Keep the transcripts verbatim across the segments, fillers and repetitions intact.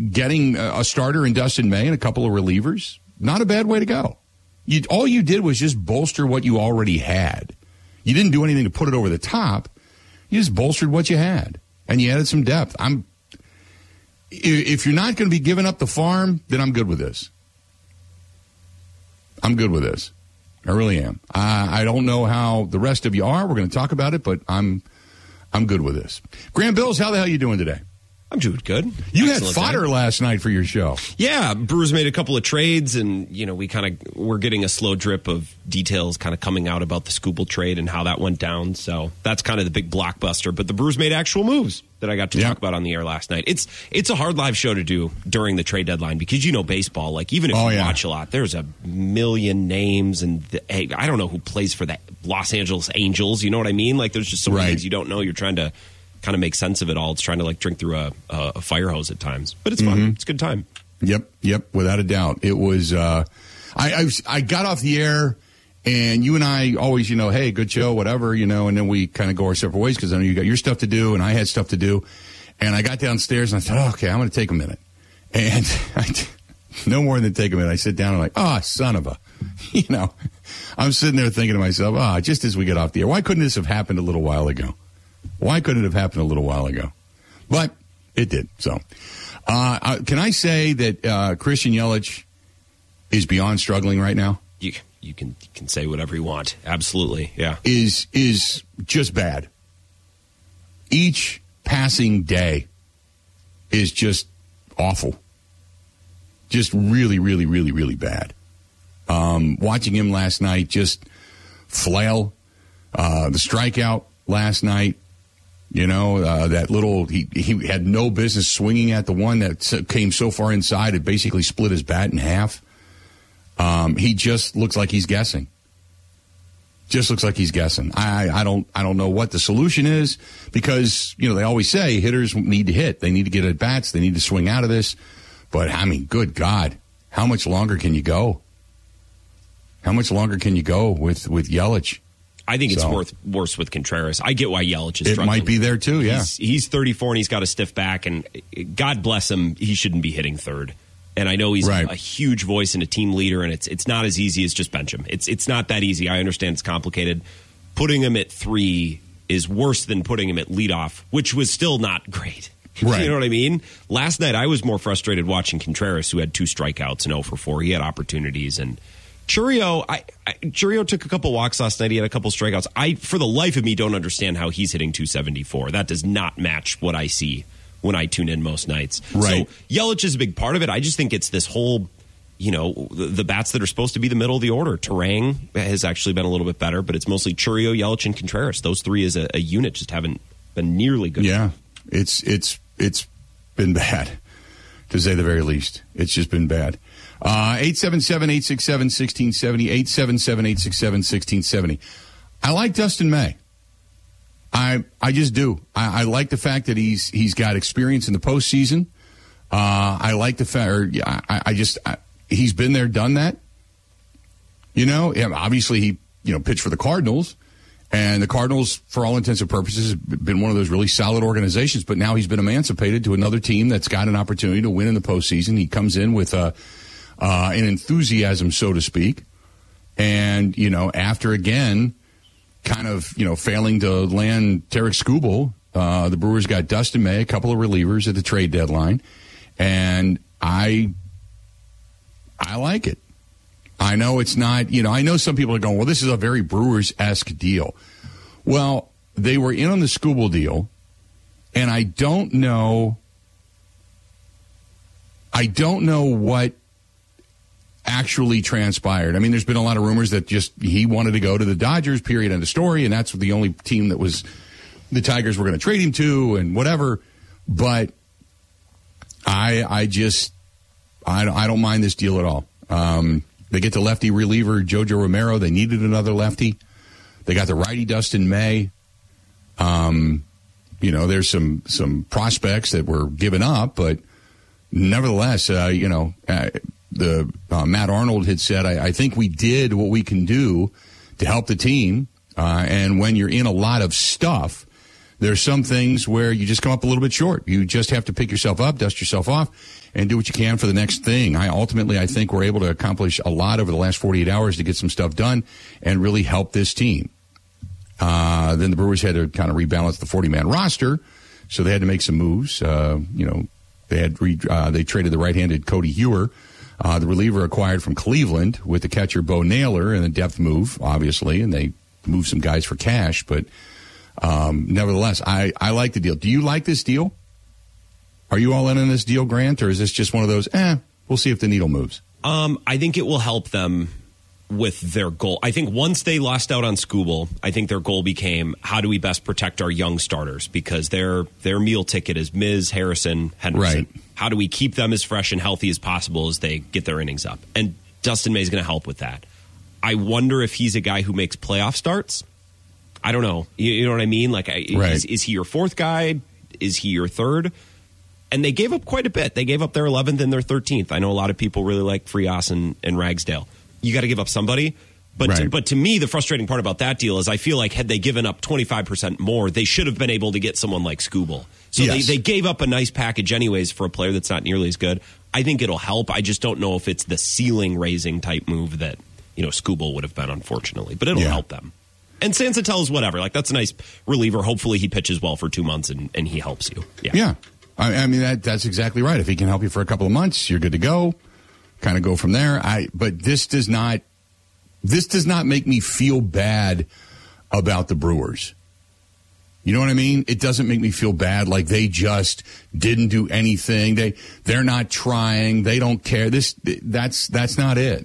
getting a starter in Dustin May and a couple of relievers, not a bad way to go. You, all you did was just bolster what you already had. You didn't do anything to put it over the top. You just bolstered what you had, and you added some depth. I'm, if you're not going to be giving up the farm, then I'm good with this. I'm good with this. I really am. I, I don't know how the rest of you are. We're going to talk about it, but I'm I'm good with this. Graham Bills, how the hell are you doing today? I'm doing good. You Excellent had fodder day. last night for your show. Yeah, Brewers made a couple of trades, and you know we kind of we're getting a slow drip of details kind of coming out about the Skubal trade and how that went down. So that's kind of the big blockbuster. But the Brewers made actual moves that I got to yeah. talk about on the air last night. It's it's a hard live show to do during the trade deadline because you know baseball. Like even if oh, you yeah. watch a lot, there's a million names, and the, hey, I don't know who plays for the Los Angeles Angels. You know what I mean? Like there's just so many right. things you don't know. You're trying to kind of make sense of it all. It's trying to like drink through a, a fire hose at times, but it's fun. Mm-hmm. It's a good time. Yep, yep, without a doubt. It was. Uh, I, I I got off the air, and you and I always, you know, hey, good show, whatever, you know, and then we kind of go our separate ways because I know you got your stuff to do, and I had stuff to do, and I got downstairs and I thought, oh, okay, I'm going to take a minute, and I, no more than take a minute. I sit down and I'm like, oh, son of a, you know, I'm sitting there thinking to myself, ah, oh, just as we get off the air, why couldn't this have happened a little while ago? Why couldn't it have happened a little while ago? But it did. So, uh, can I say that uh, Christian Yelich is beyond struggling right now? You you can you can say whatever you want. Absolutely, yeah. Is is just bad. Each passing day is just awful. Just really, really, really, really bad. Um, watching him last night just flail. Uh, the strikeout last night. You know, uh, that little, he, he had no business swinging at the one that came so far inside, it basically split his bat in half. Um, he just looks like he's guessing. Just looks like he's guessing. I, I don't, I don't know what the solution is because, you know, they always say hitters need to hit. They need to get at bats. They need to swing out of this. But I mean, good God, how much longer can you go? How much longer can you go with, with Yelich? I think it's so, worth, worse with Contreras. I get why Yelich is it struggling. It might be there, too, yeah. He's, he's thirty-four, and he's got a stiff back, and God bless him, he shouldn't be hitting third. And I know he's right. a huge voice and a team leader, and it's it's not as easy as just bench him. It's, it's not that easy. I understand it's complicated. Putting him at three is worse than putting him at leadoff, which was still not great. Right. You know what I mean? Last night, I was more frustrated watching Contreras, who had two strikeouts and oh for four. He had opportunities, and Chourio, I, I, Chourio took a couple walks last night. He had a couple strikeouts. I, for the life of me, don't understand how he's hitting two seventy-four. That does not match what I see when I tune in most nights. Right. So Yelich is a big part of it. I just think it's this whole, you know, the, the bats that are supposed to be the middle of the order. Turang has actually been a little bit better, but it's mostly Chourio, Yelich, and Contreras. Those three as a, a unit just haven't been nearly good. Yeah, it's it's it's been bad, to say the very least. It's just been bad. Uh, eight seven seven, eight six seven, one six seven zero, eight seven seven, eight six seven, one six seven zero. I like Dustin May. I I just do. I, I like the fact that he's he's got experience in the postseason. Uh, I like the fact, or I, I just, I, he's been there, done that. You know, obviously he, you know, pitched for the Cardinals. And the Cardinals, for all intents and purposes, have been one of those really solid organizations. But now he's been emancipated to another team that's got an opportunity to win in the postseason. He comes in with a, uh, an enthusiasm, so to speak. And, you know, after again, kind of, you know, failing to land Tarik Skubal, uh, the Brewers got Dustin May, a couple of relievers at the trade deadline. And I, I like it. I know it's not, you know, I know some people are going, well, this is a very Brewers-esque deal. Well, they were in on the Skubal deal, and I don't know, I don't know what actually transpired. I mean, there's been a lot of rumors that just he wanted to go to the Dodgers, period, end of story, and that's the only team that was, the Tigers were going to trade him to and whatever. But I, I just, I, I don't mind this deal at all. Um, They get the lefty reliever, Jojo Romero. They needed another lefty. They got the righty, Dustin May. Um, you know, there's some some prospects that were given up, but nevertheless, uh, you know, uh, the uh, Matt Arnold had said, I, I think we did what we can do to help the team. Uh, and when you're in a lot of stuff, There's some things where you just come up a little bit short. You just have to pick yourself up, dust yourself off, and do what you can for the next thing. I ultimately, I think we're able to accomplish a lot over the last forty-eight hours to get some stuff done and really help this team. Uh, then the Brewers had to kind of rebalance the forty-man roster, so they had to make some moves. Uh, you know, they had re, uh, they traded the right-handed Cody Hewer, uh, the reliever acquired from Cleveland, with the catcher Bo Naylor, and a depth move, obviously, and they moved some guys for cash, but Um, nevertheless, I, I like the deal. Do you like this deal? Are you all in on this deal, Grant, or is this just one of those, eh, we'll see if the needle moves? Um, I think it will help them with their goal. I think once they lost out on Skubal, I think their goal became, how do we best protect our young starters? Because their their meal ticket is Miz, Harrison, Henderson. Right. How do we keep them as fresh and healthy as possible as they get their innings up? And Dustin May is going to help with that. I wonder if he's a guy who makes playoff starts. I don't know. You, you know what I mean? Like, right. is, is he your fourth guy? Is he your third? And they gave up quite a bit. They gave up their eleventh and their thirteenth. I know a lot of people really like Frias and, and Ragsdale. You got to give up somebody. But right. to, but to me, the frustrating part about that deal is I feel like had they given up twenty-five percent more, they should have been able to get someone like Skubal. So yes. they, they gave up a nice package anyways for a player that's not nearly as good. I think it'll help. I just don't know if it's the ceiling-raising type move that, you know, Skubal would have been, unfortunately. But it'll yeah. help them. And Sanzatel's whatever. Like, that's a nice reliever. Hopefully he pitches well for two months and, and he helps you. Yeah. Yeah. I, I mean, that that's exactly right. If he can help you for a couple of months, you're good to go. Kind of go from there. I But this does not this does not make me feel bad about the Brewers. You know what I mean? It doesn't make me feel bad like they just didn't do anything. They they're not trying. They don't care. This that's that's not it.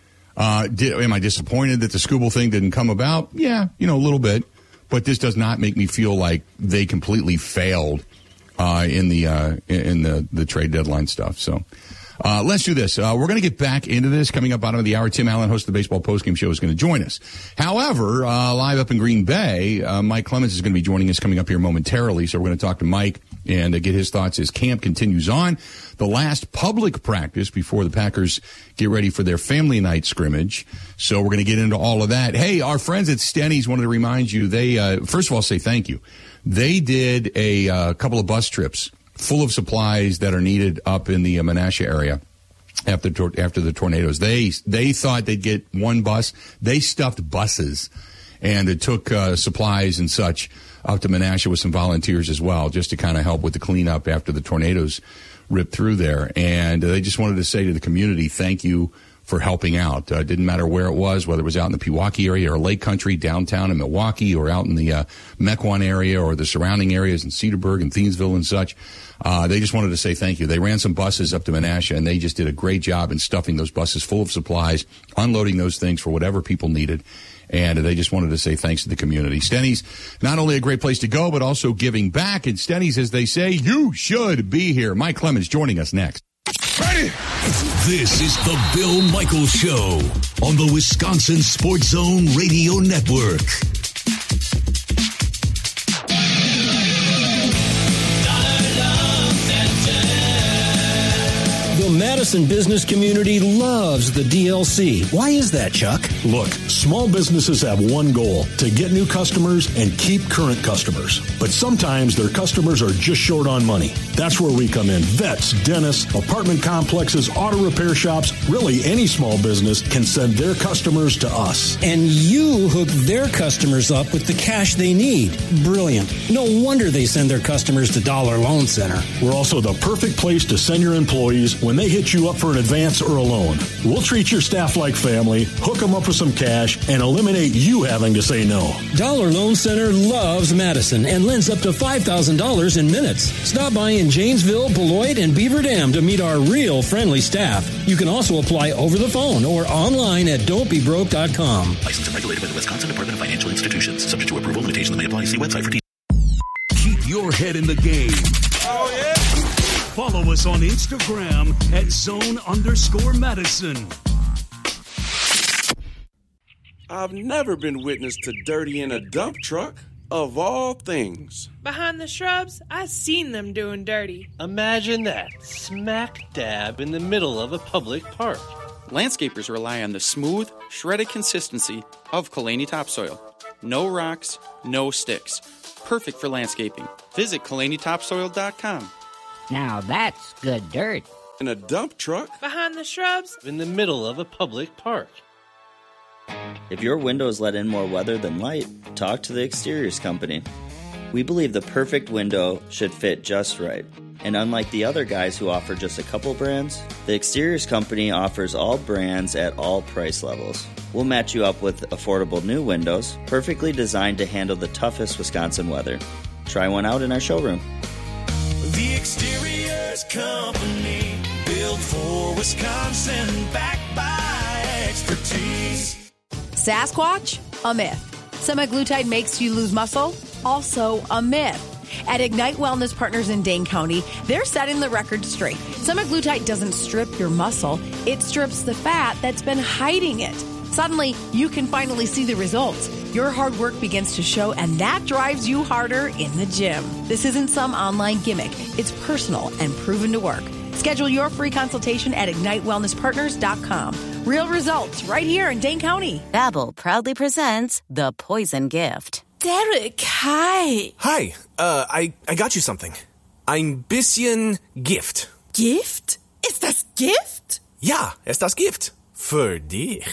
Uh, did, am I disappointed that the Skubal thing didn't come about? Yeah, you know, a little bit. But this does not make me feel like they completely failed uh, in the uh, in the, the trade deadline stuff. So uh, let's do this. Uh, we're going to get back into this coming up bottom of the hour. Tim Allen, host of the Baseball Postgame Show, is going to join us. However, uh, live up in Green Bay, uh, Mike Clemens is going to be joining us coming up here momentarily. So we're going to talk to Mike and uh, get his thoughts as camp continues on. The last public practice before the Packers get ready for their family night scrimmage. So we're going to get into all of that. Hey, our friends at Stenny's wanted to remind you, they, uh, first of all, say thank you. They did a uh, couple of bus trips full of supplies that are needed up in the uh, Menasha area after, tor- after the tornadoes. They, they thought they'd get one bus. They stuffed buses, and it took uh, supplies and such up to Menasha with some volunteers as well, just to kind of help with the cleanup after the tornadoes ripped through there. And uh, they just wanted to say to the community, thank you for helping out. Uh, it didn't matter where it was, whether it was out in the Pewaukee area or Lake Country, downtown in Milwaukee, or out in the uh, Mequon area or the surrounding areas in Cedarburg and Thiensville and such. Uh, they just wanted to say thank you. They ran some buses up to Menasha, and they just did a great job in stuffing those buses full of supplies, unloading those things for whatever people needed. And they just wanted to say thanks to the community. Stenny's, not only a great place to go, but also giving back. And Stenny's, as they say, you should be here. Mike Clemens joining us next. Ready? This is the Bill Michaels Show on the Wisconsin Sports Zone Radio Network. The Madison business community loves the D L C. Why is that, Chuck? Look, small businesses have one goal, to get new customers and keep current customers. But sometimes their customers are just short on money. That's where we come in. Vets, dentists, apartment complexes, auto repair shops, really any small business can send their customers to us. And you hook their customers up with the cash they need. Brilliant. No wonder they send their customers to Dollar Loan Center. We're also the perfect place to send your employees when they hit you up for an advance or a loan. We'll treat your staff like family, hook them up with some cash, and eliminate you having to say no. Dollar Loan Center loves Madison and lends up to five thousand dollars in minutes. Stop by in Janesville, Beloit, and Beaver Dam to meet our real friendly staff. You can also apply over the phone or online at don't be broke dot com. Licensed and regulated by the Wisconsin Department of Financial Institutions. Subject to approval, limitations may apply. See website for details. Keep your head in the game. Oh, yeah. Follow us on Instagram at zone underscore Madison. I've never been witness to dirty in a dump truck, of all things. Behind the shrubs, I seen them doing dirty. Imagine that, smack dab in the middle of a public park. Landscapers rely on the smooth, shredded consistency of Kalani topsoil. No rocks, no sticks. perfect for landscaping. Visit Kalani Topsoil dot com. Now that's good dirt. In a dump truck? Behind the shrubs? In the middle of a public park. If your windows let in more weather than light, talk to the Exteriors Company. We believe the perfect window should fit just right. And unlike the other guys who offer just a couple brands, the Exteriors Company offers all brands at all price levels. We'll match you up with affordable new windows, perfectly designed to handle the toughest Wisconsin weather. Try one out in our showroom. The Exteriors Company, built for Wisconsin, backed by expertise. Sasquatch? A myth. Semaglutide makes you lose muscle? Also a myth. At Ignite Wellness Partners in Dane County, they're setting the record straight. Semaglutide doesn't strip your muscle, it strips the fat that's been hiding it. Suddenly, you can finally see the results. Your hard work begins to show, and that drives you harder in the gym. This isn't some online gimmick. It's personal and proven to work. Schedule your free consultation at ignite wellness partners dot com. Real results right here in Dane County. Babbel proudly presents The Poison Gift. Derek, hi. Hi, uh, I, I got you something. Ein bisschen Gift. Gift? Ist das Gift? Ja, ist das Gift. Für dich.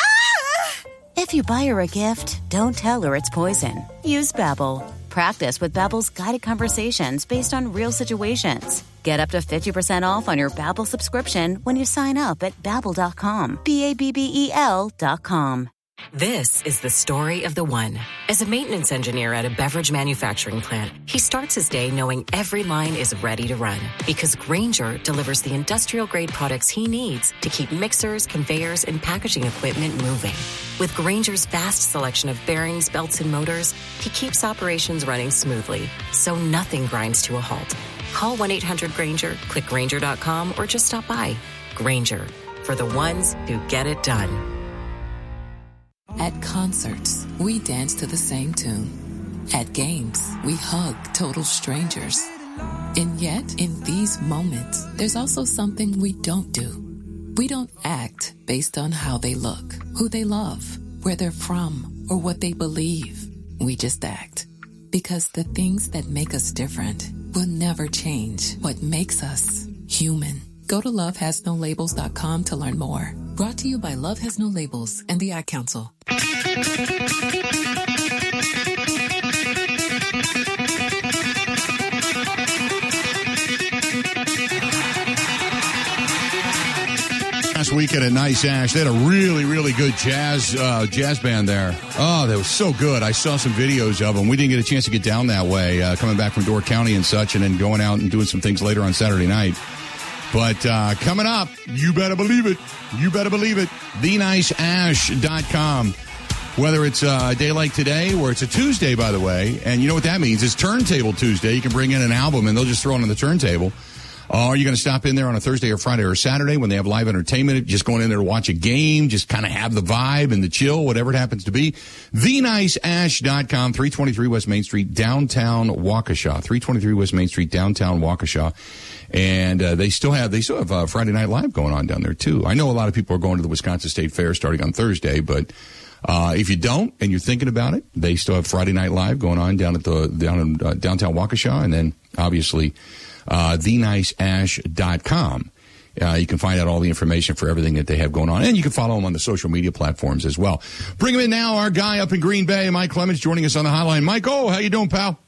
If you buy her a gift, don't tell her it's poison. Use Babbel. Practice with Babbel's guided conversations based on real situations. Get up to fifty percent off on your Babbel subscription when you sign up at babbel dot com. B A B B E L dot com. This is the story of the one. As a maintenance engineer at a beverage manufacturing plant, he starts his day knowing every line is ready to run because Grainger delivers the industrial-grade products he needs to keep mixers, conveyors, and packaging equipment moving. With Grainger's vast selection of bearings, belts, and motors, he keeps operations running smoothly, so nothing grinds to a halt. Call one eight hundred Grainger, click Grainger dot com, or just stop by. Grainger, for the ones who get it done. At concerts, we dance to the same tune. At games, we hug total strangers. And yet, in these moments, there's also something we don't do. We don't act based on how they look, who they love, where they're from, or what they believe. We just act. Because the things that make us different will never change what makes us human. Go to love has no labels dot com to learn more. Brought to you by Love Has No Labels and the Ad Council. Last weekend at Nice Ash, they had a really, really good jazz uh, jazz band there. Oh, that was so good. I saw some videos of them. We didn't get a chance to get down that way, uh, coming back from Door County and such, and then going out and doing some things later on Saturday night. But uh, coming up, you better believe it. You better believe it. the nice ash dot com. Whether it's a day like today, or it's a Tuesday, by the way, and you know what that means? It's Turntable Tuesday. You can bring in an album, and they'll just throw it on the turntable. Uh, are you going to stop in there on a Thursday or Friday or Saturday when they have live entertainment? Just going in there to watch a game, just kind of have the vibe and the chill, whatever it happens to be. the nice ash dot com, three twenty-three West Main Street, downtown Waukesha. three twenty-three West Main Street, downtown Waukesha. And uh, they still have they still have uh, Friday Night Live going on down there, too. I know a lot of people are going to the Wisconsin State Fair starting on Thursday, but uh, if you don't and you're thinking about it, they still have Friday Night Live going on down at the down in uh, downtown Waukesha, and then obviously uh, the nice ash dot com. Uh, you can find out all the information for everything that they have going on, and you can follow them on the social media platforms as well. Bring him in now, our guy up in Green Bay, Mike Clemens, joining us on the hotline. Mike, oh, how you doing, pal?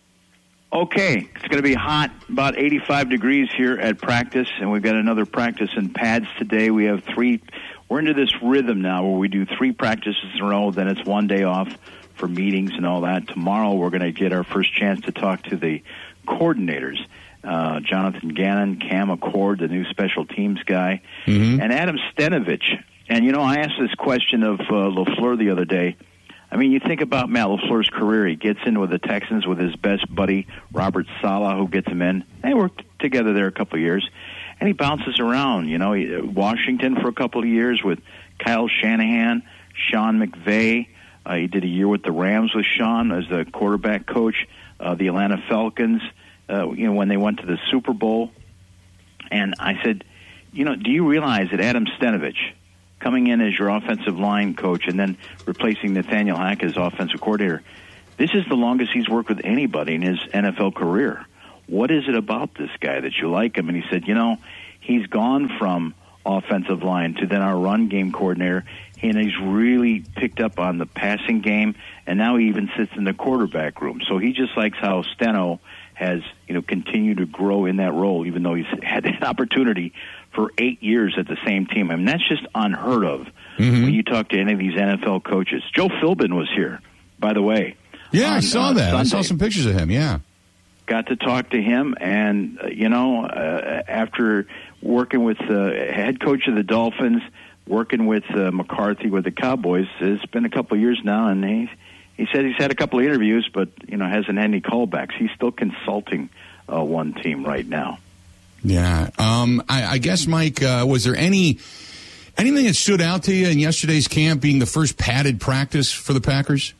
Okay, it's going to be hot, about eighty-five degrees here at practice, and we've got another practice in pads today. We have three. We're into this rhythm now where we do three practices in a row, then it's one day off for meetings and all that. Tomorrow we're going to get our first chance to talk to the coordinators, uh, Jonathan Gannon, Cam Accord, the new special teams guy, mm-hmm. and Adam Stenovich. And, you know, I asked this question of uh, LaFleur the other day. I mean, you think about Matt LaFleur's career. He gets in with the Texans with his best buddy, Robert Saleh, who gets him in. They worked together there a couple of years. And he bounces around, you know. He, Washington for a couple of years with Kyle Shanahan, Sean McVay. Uh, he did a year with the Rams with Sean as the quarterback coach. Uh, the Atlanta Falcons, uh, you know, when they went to the Super Bowl. And I said, you know, do you realize that Adam Stenovich, coming in as your offensive line coach and then replacing Nathaniel Hackett as offensive coordinator, This is the longest he's worked with anybody in his N F L career. What is it about this guy that you like him? And he said, you know, he's gone from offensive line to then our run game coordinator, and he's really picked up on the passing game, and now he even sits in the quarterback room. So he just likes how Steno has, you know, continued to grow in that role, even though he's had an opportunity for eight years at the same team. I mean, that's just unheard of mm-hmm. when you talk to any of these N F L coaches. Joe Philbin was here, by the way. Yeah, on, I saw uh, that. Sunday. I saw some pictures of him, yeah. Got to talk to him, and, uh, you know, uh, after working with the head coach of the Dolphins, working with uh, McCarthy with the Cowboys, it's been a couple of years now, and he, he said he's had a couple of interviews, but, you know, hasn't had any callbacks. He's still consulting uh, one team right now. Yeah. Um, I, I guess, Mike, uh, was there any anything that stood out to you in yesterday's camp being the first padded practice for the Packers?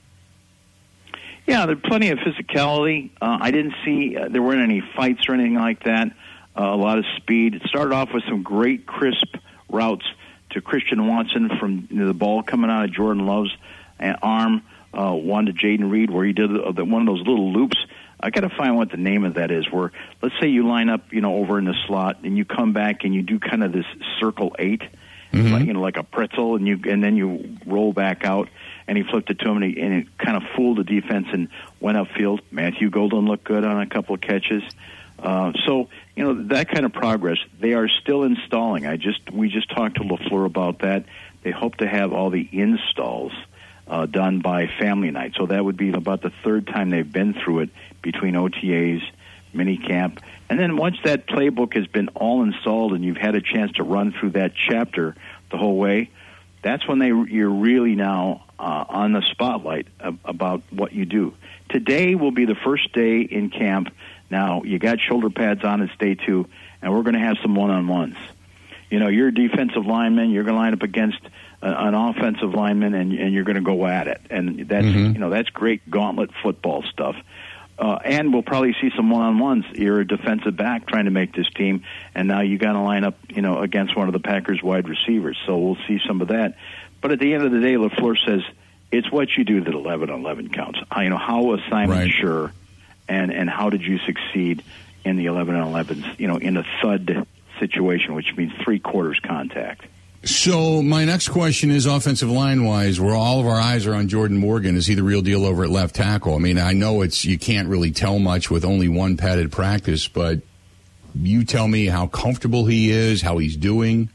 Yeah, there's plenty of physicality. Uh, I didn't see uh, there weren't any fights or anything like that. Uh, a lot of speed. It started off with some great crisp routes to Christian Watson from you know, the ball coming out of Jordan Love's uh, arm. Uh, one to Jaden Reed where he did uh, the, one of those little loops. I got to find what the name of that is. Where let's say you line up, you know, over in the slot, and you come back and you do kind of this circle eight, mm-hmm. like, you know, like a pretzel, and you and then you roll back out. And he flipped it to him, and, he, and it kind of fooled the defense and went upfield. Matthew Golden looked good on a couple of catches. Uh, so, you know, that kind of progress, they are still installing. I just We just talked to LaFleur about that. They hope to have all the installs uh, done by family night. So that would be about the third time they've been through it between O T As, minicamp. And then once that playbook has been all installed and you've had a chance to run through that chapter the whole way, that's when they you're really now uh, on the spotlight of, about what you do. Today will be the first day in camp. Now, you got shoulder pads on, it's day two, and we're going to have some one-on-ones. You know, you're a defensive lineman, you're going to line up against a, an offensive lineman, and, and you're going to go at it. And that's, mm-hmm. you know, that's great gauntlet football stuff. Uh, and we'll probably see some one-on-ones. You're a defensive back trying to make this team, and now you got to line up, you know, against one of the Packers' wide receivers. So we'll see some of that. But at the end of the day, LaFleur says it's what you do that eleven on eleven counts. How, you know, how assignment right. sure, and and how did you succeed in the eleven on elevens? You know, in a thud situation, which means three quarters contact. So my next question is offensive line-wise, where all of our eyes are on Jordan Morgan. Is he the real deal over at left tackle? I mean, I know it's you can't really tell much with only one padded practice, but you tell me how comfortable he is, how he's doing.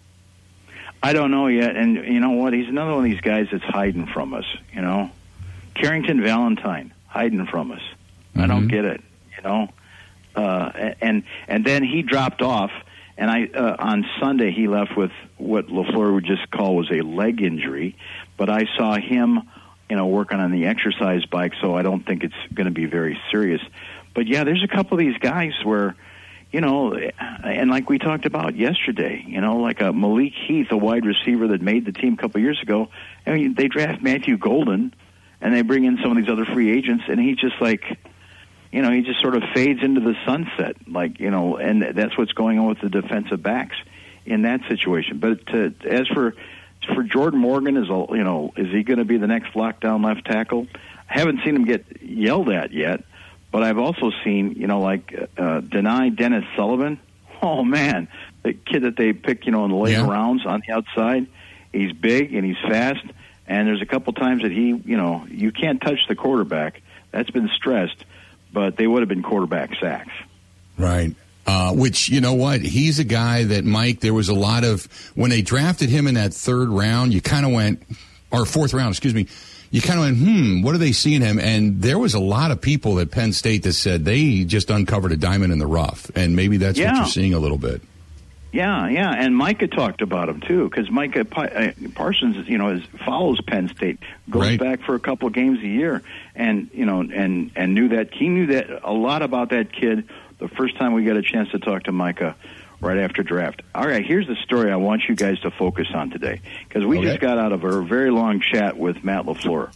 I don't know yet, and you know what? He's another one of these guys that's hiding from us, you know? Carrington Valentine, hiding from us. Mm-hmm. I don't get it, you know? Uh, and and then he dropped off. And I uh, on Sunday he left with what LaFleur would just call was a leg injury, but I saw him, you know, working on the exercise bike, so I don't think it's going to be very serious. But yeah, there's a couple of these guys where, you know, and like we talked about yesterday, you know, like a Malik Heath, a wide receiver that made the team a couple of years ago. I mean, they draft Matthew Golden, and they bring in some of these other free agents, and he's just like. You know, he just sort of fades into the sunset, like, you know, and that's what's going on with the defensive backs in that situation. But to, as for for Jordan Morgan, is you know, is he going to be the next lockdown left tackle? I haven't seen him get yelled at yet, but I've also seen, you know, like uh, Denai Dennis Sullivan. Oh, man, the kid that they pick, you know, in the later yeah. rounds on the outside. He's big and he's fast, and there's a couple times that he, you know, you can't touch the quarterback. That's been stressed. But they would have been quarterback sacks. Right. Uh, which, you know what, he's a guy that, Mike, there was a lot of, when they drafted him in that third round, you kind of went, or fourth round, excuse me, you kind of went, hmm, what are they seeing him? And there was a lot of people at Penn State that said they just uncovered a diamond in the rough. And maybe that's yeah. what you're seeing a little bit. Yeah, yeah, and Micah talked about him, too, because Micah Parsons, you know, is, follows Penn State, goes right. back for a couple of games a year, and, you know, and, and knew that, he knew that a lot about that kid the first time we got a chance to talk to Micah right after draft. All right, here's the story I want you guys to focus on today, because we okay. just got out of a very long chat with Matt LaFleur.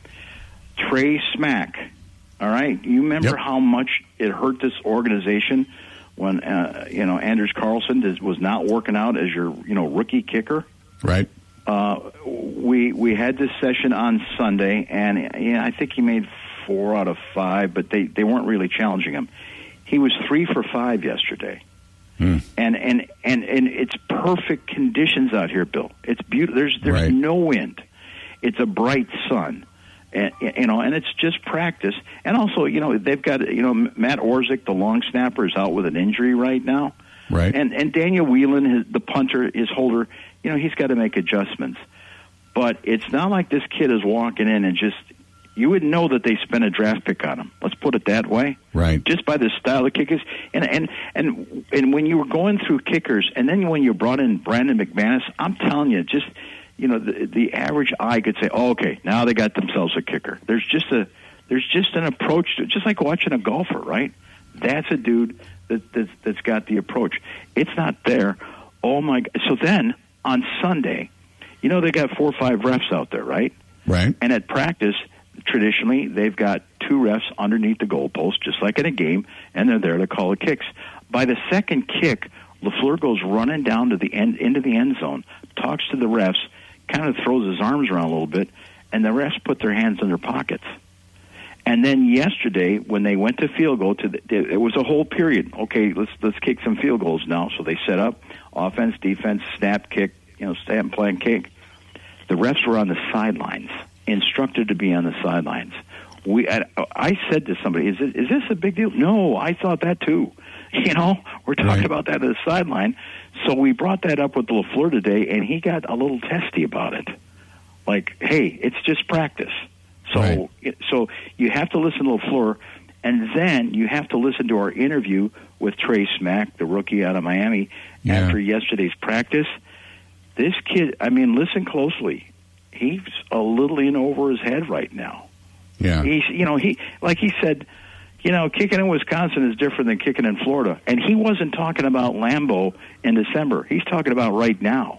Trey Smack, all right, you remember yep. how much it hurt this organization when, uh, you know, Anders Carlson does, was not working out as your, you know, rookie kicker. Right. Uh, we we had this session on Sunday, and yeah, I think he made four out of five, but they, they weren't really challenging him. He was three for five yesterday. Hmm. And, and, and, and it's perfect conditions out here, Bill. It's beautiful. There's, there's right. no wind. It's a bright sun. And, you know, and it's just practice. And also, you know, they've got, you know, Matt Orzik, the long snapper, is out with an injury right now. Right. And and Daniel Whelan, his, the punter, his holder, you know, he's got to make adjustments. But it's not like this kid is walking in and just, you would know that they spent a draft pick on him. Let's put it that way. Right. Just by the style of kickers. And and and and when you were going through kickers, and then when you brought in Brandon McManus, I'm telling you, just, you know, the, the average eye could say, oh, okay, now they got themselves a kicker. There's just a there's just an approach to, just like watching a golfer, right? That's a dude that that's, that's got the approach. It's not there. Oh my God! So then on Sunday, you know, they got four or five refs out there, right? Right. And at practice, traditionally, they've got two refs underneath the goalpost, just like in a game, and they're there to call the kicks. By the second kick, LaFleur goes running down to the end into the end zone, talks to the refs, kind of throws his arms around a little bit, and the refs put their hands in their pockets. And then yesterday, when they went to field goal, to the, it was a whole period. Okay, let's let's kick some field goals now. So they set up offense, defense, snap, kick, you know, snap, play, and kick. The refs were on the sidelines, instructed to be on the sidelines. We, I, I said to somebody, "Is it, is this a big deal?" No, I thought that too. You know, we're talking right. about that at the sideline. So we brought that up with LaFleur today, and he got a little testy about it. Like, hey, it's just practice. So, right. so you have to listen to LaFleur, and then you have to listen to our interview with Trey Smack, the rookie out of Miami, yeah. after yesterday's practice. This kid, I mean, listen closely. He's a little in over his head right now. Yeah, he's, you know, he like he said, you know, kicking in Wisconsin is different than kicking in Florida, and he wasn't talking about Lambeau in December. He's talking about right now.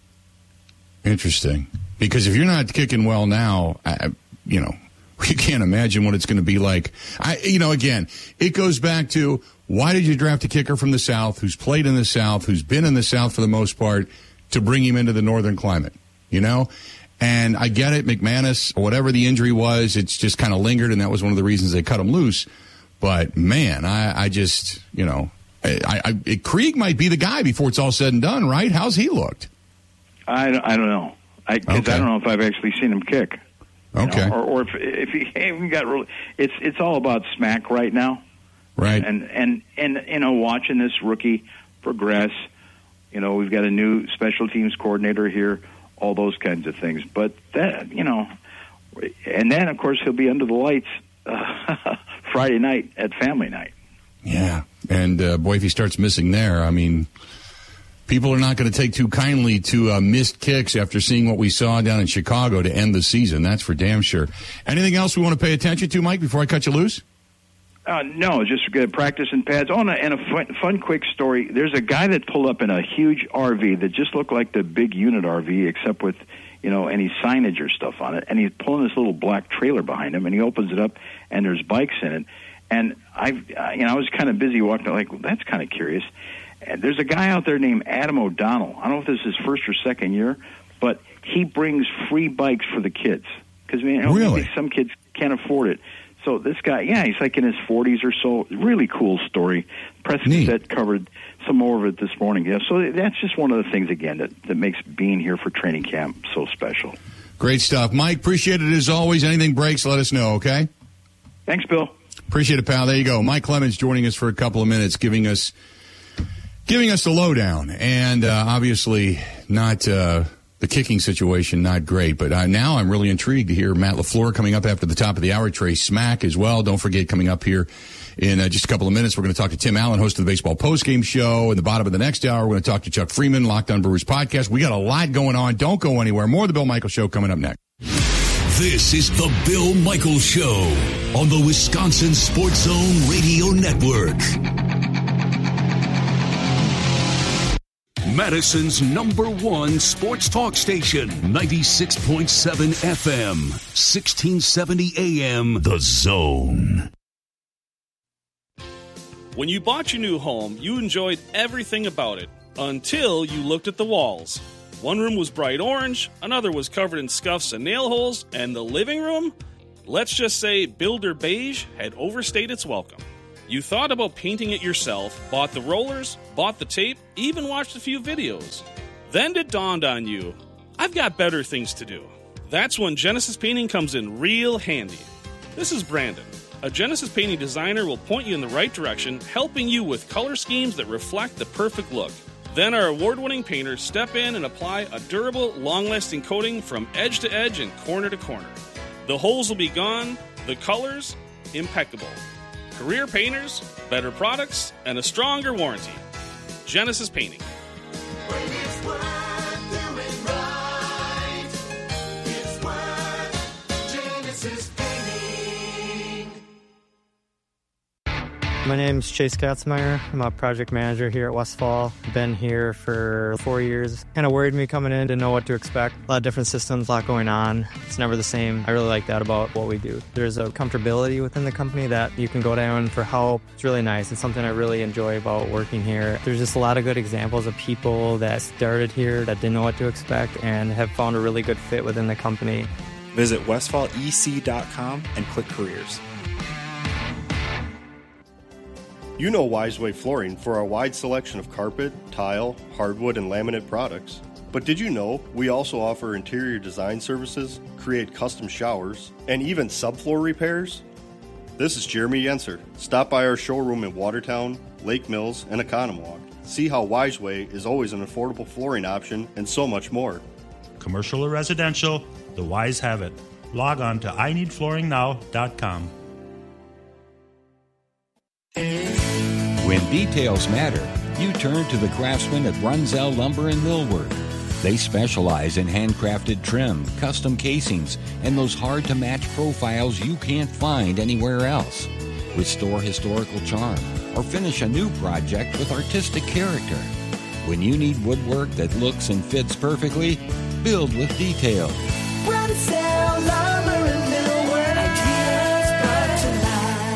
Interesting, because if you're not kicking well now, I, you know, you can't imagine what it's going to be like. I, you know, again, it goes back to why did you draft a kicker from the South who's played in the South, who's been in the South for the most part, to bring him into the northern climate, you know? And I get it, McManus, whatever the injury was, it's just kind of lingered, and that was one of the reasons they cut him loose. But, man, I, I just, you know, I, I, I, Krieg might be the guy before it's all said and done, right? How's he looked? I, I don't know. I, okay. I don't know if I've actually seen him kick. Okay. Know, or, or if if he even got really, it's it's all about Smack right now, right? And and and you know, watching this rookie progress, you know, we've got a new special teams coordinator here, all those kinds of things. But that, you know, and then of course he'll be under the lights uh, Friday night at family night. Yeah, and uh, boy, if he starts missing there, I mean. People are not going to take too kindly to uh, missed kicks after seeing what we saw down in Chicago to end the season. That's for damn sure. Anything else we want to pay attention to, Mike, before I cut you loose? Uh, no, just good practice and pads. Oh, and a, and a fun, fun, quick story. There's a guy that pulled up in a huge R V that just looked like the big unit R V, except with, you know, any signage or stuff on it. And he's pulling this little black trailer behind him, and he opens it up, and there's bikes in it. And I, uh, you know, I was kind of busy walking, like, well, that's kind of curious. And there's a guy out there named Adam O'Donnell. I don't know if this is his first or second year, but he brings free bikes for the kids. Because, you know, really? maybe some kids can't afford it. So this guy, yeah, he's like in his forties or so. Really cool story. Press Gazette covered some more of it this morning. Yeah, so that's just one of the things, again, that, that makes being here for training camp so special. Great stuff. Mike, appreciate it as always. Anything breaks, let us know, okay? Thanks, Bill. Appreciate it, pal. There you go. Mike Clemens joining us for a couple of minutes, giving us... Giving us the lowdown, and uh, obviously not uh, the kicking situation, not great. But uh, now I'm really intrigued to hear Matt LaFleur coming up after the top of the hour. Trey Smack as well. Don't forget, coming up here in uh, just a couple of minutes, we're going to talk to Tim Allen, host of the Baseball Postgame Show. In the bottom of the next hour, we're going to talk to Chuck Freeman, Locked On Brewers podcast. We got a lot going on. Don't go anywhere. More of the Bill Michaels Show coming up next. This is the Bill Michaels Show on the Wisconsin Sports Zone Radio Network. Madison's number one sports talk station, ninety-six point seven F M, sixteen seventy A M, The Zone. When you bought your new home, you enjoyed everything about it until you looked at the walls. One room was bright orange, another was covered in scuffs and nail holes, and the living room? Let's just say Builder Beige had overstayed its welcome. You thought about painting it yourself, bought the rollers, bought the tape, even watched a few videos. Then it dawned on you, I've got better things to do. That's when Genesis Painting comes in real handy. This is Brandon. A Genesis Painting designer will point you in the right direction, helping you with color schemes that reflect the perfect look. Then our award-winning painters step in and apply a durable, long-lasting coating from edge to edge and corner to corner. The holes will be gone, the colors, impeccable. Career painters, better products, and a stronger warranty. Genesis Painting. When it's worth doing right, it's worth Genesis Painting. My name's Chase Katzmeyer. I'm a project manager here at Westfall. Been here for four years. Kind of worried me coming in, didn't know what to expect. A lot of different systems, a lot going on. It's never the same. I really like that about what we do. There's a comfortability within the company that you can go down for help. It's really nice. It's something I really enjoy about working here. There's just a lot of good examples of people that started here that didn't know what to expect and have found a really good fit within the company. Visit westfall e c dot com and click careers. You know Wiseway Flooring for our wide selection of carpet, tile, hardwood, and laminate products. But did you know we also offer interior design services, create custom showers, and even subfloor repairs? This is Jeremy Yenser. Stop by our showroom in Watertown, Lake Mills, and Economwalk. See how Wiseway is always an affordable flooring option and so much more. Commercial or residential, the Wise have it. Log on to i need flooring now dot com. When details matter, you turn to the craftsmen at Brunzell Lumber and Millwork. They specialize in handcrafted trim, custom casings, and those hard-to-match profiles you can't find anywhere else. Restore historical charm or finish a new project with artistic character. When you need woodwork that looks and fits perfectly, build with detail. Brunzell Lumber and Millwork, ideas brought to life.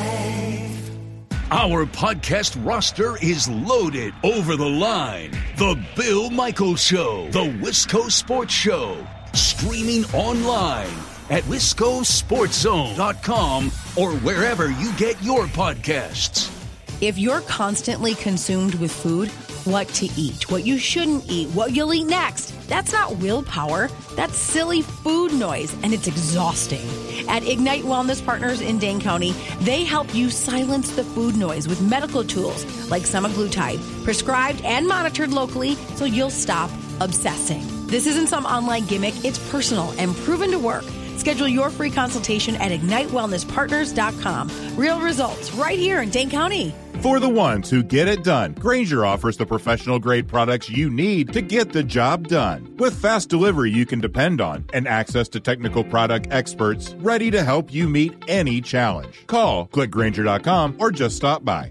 Our podcast roster is loaded. Over the Line, The Bill Michaels Show, The Wisco Sports Show, streaming online at wisco sports zone dot com or wherever you get your podcasts. If you're constantly consumed with food, what to eat, what you shouldn't eat, what you'll eat next, that's not willpower. That's silly food noise, and it's exhausting. At Ignite Wellness Partners in Dane County, they help you silence the food noise with medical tools like semaglutide, prescribed and monitored locally so you'll stop obsessing. This isn't some online gimmick. It's personal and proven to work. Schedule your free consultation at ignite wellness partners dot com. Real results right here in Dane County. For the ones who get it done, Grainger offers the professional-grade products you need to get the job done. With fast delivery you can depend on and access to technical product experts ready to help you meet any challenge. Call, click Grainger dot com, or just stop by.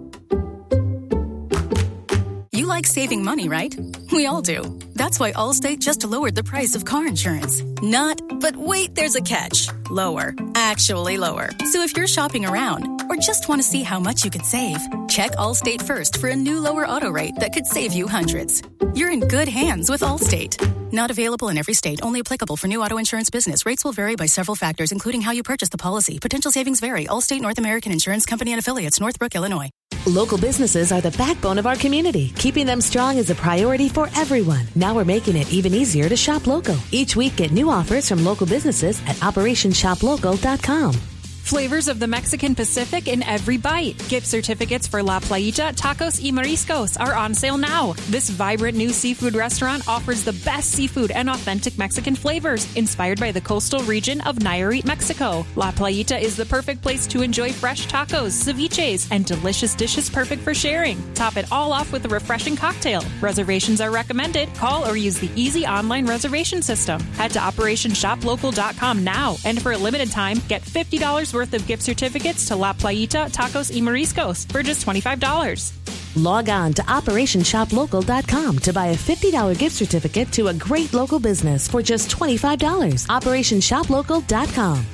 You like saving money, right? We all do. That's why Allstate just lowered the price of car insurance. Not, but wait, there's a catch. Lower. Actually lower. So if you're shopping around or just want to see how much you could save, check Allstate first for a new lower auto rate that could save you hundreds. You're in good hands with Allstate. Not available in every state. Only applicable for new auto insurance business. Rates will vary by several factors, including how you purchase the policy. Potential savings vary. Allstate North American Insurance Company and Affiliates, Northbrook, Illinois. Local businesses are the backbone of our community. Keeping them strong is a priority for everyone. Now we're making it even easier to shop local. Each week, get new offers from local businesses at operation shop local dot com. Flavors of the Mexican Pacific in every bite. Gift certificates for La Playita, Tacos y Mariscos are on sale now. This vibrant new seafood restaurant offers the best seafood and authentic Mexican flavors, inspired by the coastal region of Nayarit, Mexico. La Playita is the perfect place to enjoy fresh tacos, ceviches, and delicious dishes perfect for sharing. Top it all off with a refreshing cocktail. Reservations are recommended. Call or use the easy online reservation system. Head to operation shop local dot com now, and for a limited time, get fifty dollars worth of gift certificates to La Playita, Tacos y Mariscos for just twenty-five dollars. Log on to operation shop local dot com to buy a fifty dollars gift certificate to a great local business for just twenty-five dollars. operation shop local dot com.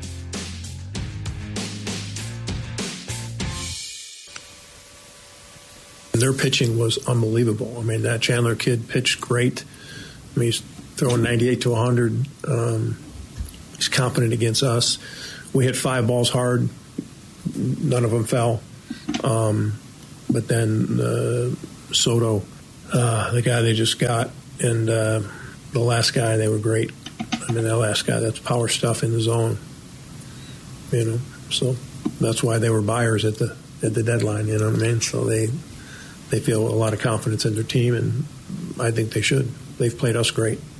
Their pitching was unbelievable. I mean, that Chandler kid pitched great. I mean, he's throwing ninety-eight to one hundred. Um, he's competent against us. we hit five balls hard. None of them fell. Um, but then uh, Soto, uh, the guy they just got, and uh, the last guy, they were great. I mean, that last guy, that's power stuff in the zone. You know, so that's why they were buyers at the at the deadline. You know what I mean? So they they feel a lot of confidence in their team, and I think they should. They've played us great.